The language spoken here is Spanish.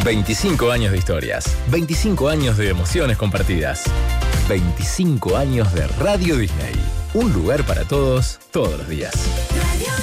25 años de historias, 25 años de emociones compartidas, 25 años de Radio Disney. Un lugar para todos, todos los días.